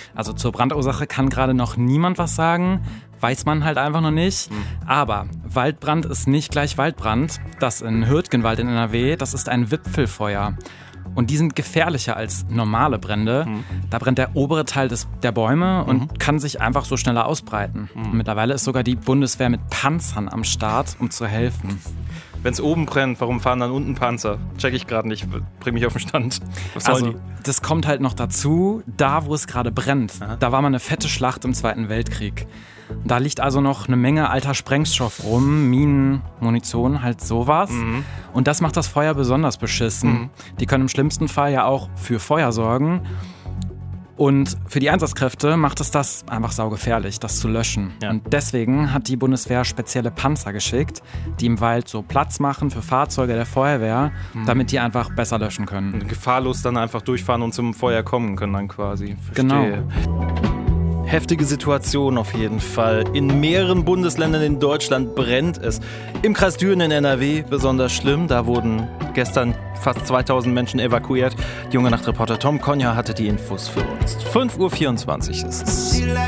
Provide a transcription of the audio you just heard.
Also zur Brandursache kann gerade noch niemand was sagen, weiß man halt einfach noch nicht. Aber Waldbrand ist nicht gleich Waldbrand. Das in Hürtgenwald in NRW, das ist ein Wipfelfeuer. Und die sind gefährlicher als normale Brände. Da brennt der obere Teil der Bäume und kann sich einfach so schneller ausbreiten. Und mittlerweile ist sogar die Bundeswehr mit Panzern am Start, um zu helfen. Wenn es oben brennt, warum fahren dann unten Panzer? Check ich gerade nicht, bring mich auf den Stand. Was sollen die? Das kommt halt noch dazu, da wo es gerade brennt. Da war mal eine fette Schlacht im Zweiten Weltkrieg. Da liegt also noch eine Menge alter Sprengstoff rum, Minen, Munition, halt sowas. Und das macht das Feuer besonders beschissen. Die können im schlimmsten Fall ja auch für Feuer sorgen. Und für die Einsatzkräfte macht es das einfach saugefährlich, das zu löschen. Ja. Und deswegen hat die Bundeswehr spezielle Panzer geschickt, die im Wald so Platz machen für Fahrzeuge der Feuerwehr, damit die einfach besser löschen können. Und gefahrlos dann einfach durchfahren und zum Feuer kommen können dann quasi. Verstehe. Genau. Heftige Situation auf jeden Fall. In mehreren Bundesländern in Deutschland brennt es. Im Kreis Düren in NRW besonders schlimm. Da wurden gestern fast 2000 Menschen evakuiert. Junge Nacht-Reporter Tom Konja hatte die Infos für uns. 5:24 Uhr ist es.